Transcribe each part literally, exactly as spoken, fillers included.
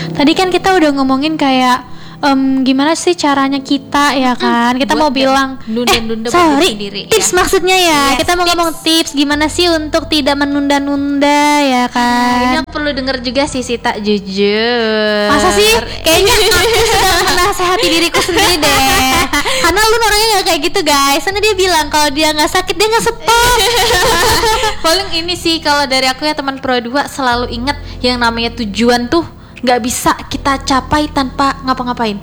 Tadi kan kita udah ngomongin kayak um, gimana sih caranya kita ya kan, hmm, kita mau bilang nunda-nunda eh, sorry sendiri, tips ya? Maksudnya ya yes, kita mau tips. ngomong tips gimana sih untuk tidak menunda-nunda ya kan. Ini yang perlu denger juga sih Sita, jujur. Masa sih? Kayaknya aku sedang menasehati diriku sendiri deh. Karena lu orangnya gak kayak gitu guys. Karena dia bilang kalau dia gak sakit dia gak stop. Paling ini sih kalau dari aku ya teman Pro dua, selalu ingat yang namanya tujuan tuh gak bisa kita capai tanpa ngapa-ngapain.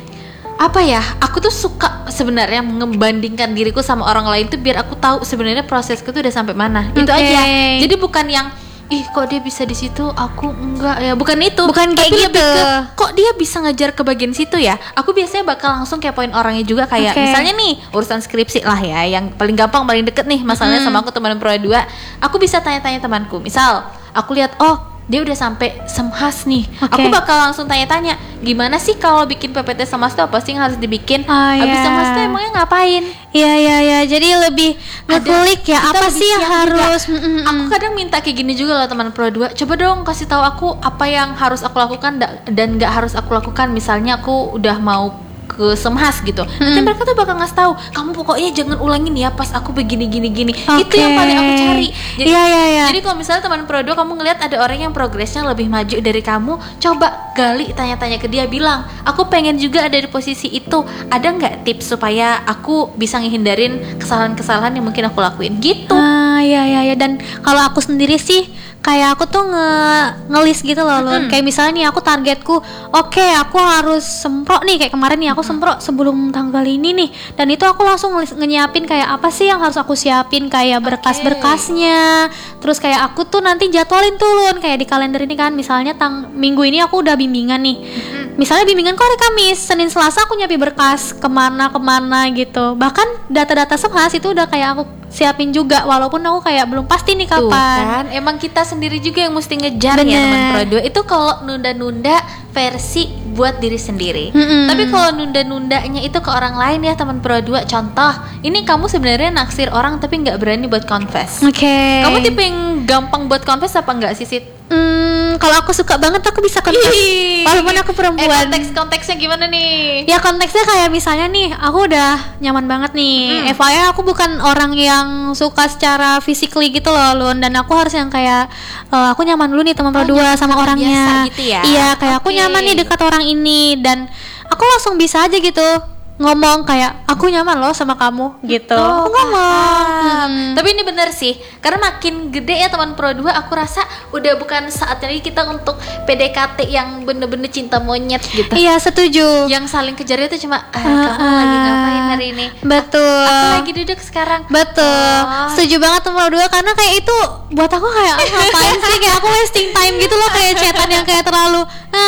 Apa ya, aku tuh suka sebenarnya ngebandingkan diriku sama orang lain tuh biar aku tahu sebenarnya prosesku tuh udah sampai mana. Okay. Itu aja. Jadi bukan yang ih kok dia bisa di situ aku enggak ya, bukan itu. Bukan kayak tapi gitu. Ke, kok dia bisa ngejar ke bagian situ ya. Aku biasanya bakal langsung kepoin orangnya juga kayak okay. misalnya nih urusan skripsi lah ya, yang paling gampang paling deket nih masalahnya hmm. sama aku teman Pro dua. Aku bisa tanya-tanya temanku. Misal aku lihat oh dia udah sampai semhas nih, okay. aku bakal langsung tanya-tanya gimana sih kalau bikin P P T semhas tuh apa sih yang harus dibikin, oh, abis yeah. semhas tuh emangnya ngapain? Iya iya iya, jadi lebih ngekulik ya apa sih yang harus. Mm-mm. Aku kadang minta kayak gini juga loh teman Pro dua, coba dong kasih tahu aku apa yang harus aku lakukan dan nggak harus aku lakukan. Misalnya aku udah mau ke semhas gitu, hmm. nanti mereka tuh bakal ngasih tahu kamu pokoknya jangan ulangin ya pas aku begini gini gini. Okay. Itu yang paling aku cari. Jadi, yeah, yeah, yeah. jadi kalau misalnya teman Pro dua kamu ngelihat ada orang yang progresnya lebih maju dari kamu, coba gali tanya-tanya ke dia, bilang aku pengen juga ada di posisi itu, ada nggak tips supaya aku bisa ngehindarin kesalahan-kesalahan yang mungkin aku lakuin gitu. Ah ya ya ya. Dan kalau aku sendiri sih kayak aku tuh nge ngelis gitu loh, hmm. kayak misalnya nih aku targetku, oke okay, aku harus semprot nih kayak kemarin nih aku semprot sebelum tanggal ini nih, dan itu aku langsung nge-nyiapin kayak apa sih yang harus aku siapin kayak berkas-berkasnya, terus kayak aku tuh nanti jadwalin tuh Lun, kayak di kalender ini kan misalnya tang minggu ini aku udah bimbingan nih, hmm. misalnya bimbingan kok hari Kamis, Senin Selasa aku nyiapin berkas kemana-kemana gitu, bahkan data-data semhas itu udah kayak aku siapin juga walaupun aku kayak belum pasti nih kapan. Tuh kan, emang kita sendiri juga yang mesti ngejar. Bener. Ya teman Pro dua itu kalau nunda-nunda versi buat diri sendiri. Mm-hmm. Tapi kalau nunda-nundanya itu ke orang lain ya teman Pro dua, contoh ini kamu sebenarnya naksir orang tapi nggak berani buat confess. Oke. Okay. Kamu tipe yang gampang buat confess apa enggak sih Sid? Hmm, kalau aku suka banget aku bisa confess. Ih, walaupun aku perempuan. Eh, konteks konteksnya gimana nih? Ya konteksnya kayak misalnya nih, aku udah nyaman banget nih. Hmm. F Y I aku bukan orang yang suka secara physically gitu loh, Lun. Dan aku harus yang kayak uh, aku nyaman dulu nih teman Pro dua oh, sama orangnya. Gitu ya? Iya, kayak okay. aku nyaman nih dekat orang ini dan aku langsung bisa aja gitu ngomong kayak aku nyaman loh sama kamu gitu. Oh, aku ngomong. Hmm. Tapi ini bener sih, karena makin gede ya teman Pro dua, aku rasa udah bukan saatnya lagi kita untuk P D K T yang bener-bener cinta monyet gitu. Iya, setuju. Yang saling kejar itu cuma ah, uh, kamu uh, lagi ngapain hari ini? Betul. Aku, aku lagi duduk sekarang. Betul. Oh. Setuju banget teman Pro dua karena kayak itu buat aku kayak ngapain sih, kayak aku wasting time gitu loh, kayak chatan yang kayak terlalu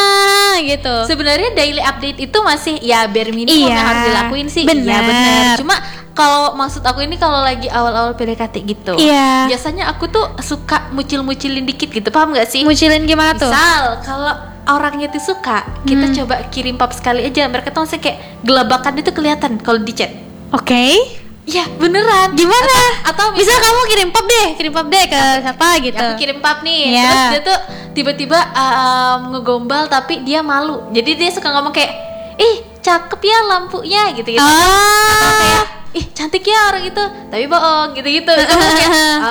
ah gitu. Sebenarnya daily update itu masih ya bare minimum iya. yang harus dilakuin sih. Bener. Iya benar. Cuma kalau maksud aku ini kalau lagi awal-awal P D K T gitu, iya. biasanya aku tuh suka mucil-mucilin dikit gitu, paham gak sih? Mucilin gimana tuh? Misal kalau orangnya tuh suka, kita hmm. coba kirim pap sekali aja, mereka tuh masih kayak gelabakan itu kelihatan kalau di chat. Oke. Okay. Ya beneran. Gimana? Atau, atau misal kamu kirim pap deh, kirim pap deh ke siapa gitu. Aku kirim pap nih, yeah. terus dia tuh tiba-tiba um, ngegombal tapi dia malu. Jadi dia suka ngomong kayak, ih cakep ya lampunya gitu-gitu. Oh. Atau kayak, ih cantik ya orang itu, tapi bohong gitu-gitu. Itu kayak,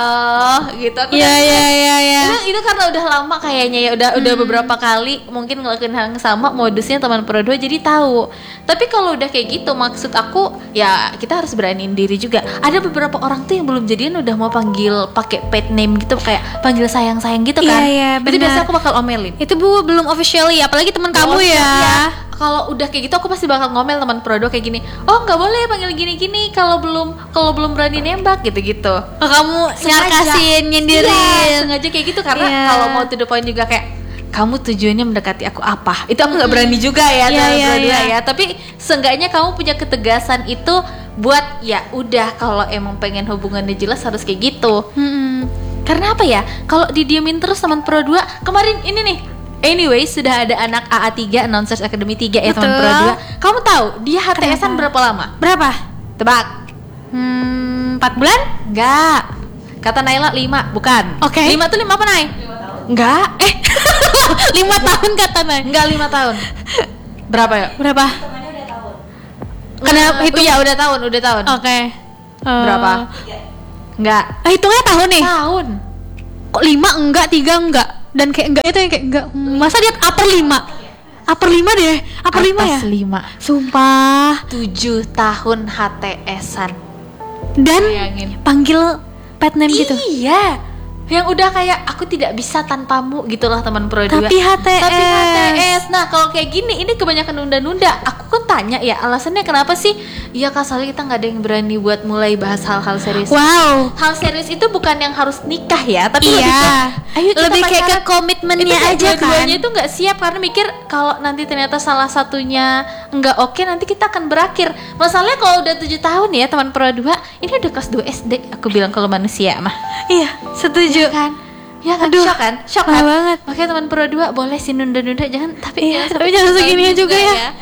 oh gitu. Aku Iya iya iya iya. Itu, itu karena udah lama kayaknya ya, udah hmm. udah beberapa kali mungkin ngelakuin hal yang sama modusnya teman Pro dua, jadi tahu. Tapi kalau udah kayak gitu, maksud aku ya kita harus beraniin diri juga. Ada beberapa orang tuh yang belum jadian udah mau panggil pakai pet name gitu, kayak panggil sayang-sayang gitu kan. Iya iya benar. Itu biasa aku bakal omelin. Itu bu belum officially, apalagi teman kamu ya. ya. Kalau udah kayak gitu aku pasti bakal ngomel teman Pro dua kayak gini. Oh nggak boleh panggil gini-gini kalau belum kalau belum berani nembak gitu-gitu. Oh, kamu nyarkasin, nyindirin. Iya, sengaja kayak gitu karena yeah. kalau mau to the point juga kayak kamu tujuannya mendekati aku apa? Itu aku nggak berani juga ya, yeah, teman yeah, Pro dua yeah. ya. Tapi seenggaknya kamu punya ketegasan itu buat ya udah kalau emang pengen hubungannya jelas harus kayak gitu. Hmm. Karena apa ya? Kalau didiemin terus teman Pro dua, kemarin ini nih. Anyway, sudah ada anak A A tiga, Announcers Academy tiga ya teman Pro dua. Kamu tahu dia H T S-an berapa lama? Berapa? Tebak. Hmm, empat bulan? Enggak. Kata Naila lima, bukan. Oke. Okay. lima tuh lima apa, Nay? Enggak. Eh. lima tahun kata tahun lah. Enggak lima tahun. Berapa ya? Berapa? Karena Uh, hitung. iya udah tahun, udah tahun. Oke. Okay. Uh, Berapa? Enggak. Ah, hitungnya tahun nih. Tahun. Kok lima enggak, tiga enggak. Dan kayak enggak itu yang kayak enggak. Masa dia upper lima? Upper lima deh. Upper lima ya? Atas lima. Sumpah. Tujuh tahun H T S-an. Dan Bayangin. panggil pet name gitu. Iya. Yang udah kayak aku tidak bisa tanpamu gitulah teman Pro dua. Tapi H T S. Tapi H T S. Nah, kalau kayak gini ini kebanyakan nunda-nunda. Aku kan tanya ya, alasannya kenapa sih? Iya Kak, soalnya kita nggak ada yang berani buat mulai bahas hal-hal serius. Wow. Hal serius itu bukan yang harus nikah ya, tapi Iya. lebih ke ayo kita Lebih kayak ke pacaran. komitmennya Itu kayak aja kan. dua-duanya itu nggak siap karena mikir kalau nanti ternyata salah satunya nggak oke, nanti kita akan berakhir. Masalahnya kalau udah tujuh tahun ya teman Pro dua, ini udah kelas dua S D. Aku bilang kalau manusia mah. Iya, setuju. Iya kan? Ya kan? Aduh, Shock kan? Shock parah kan? banget. Makanya teman Pro dua boleh sih nunda-nunda, jangan tapi Iya, jangan tapi sampai jangan tujuh tahun segininya juga ya.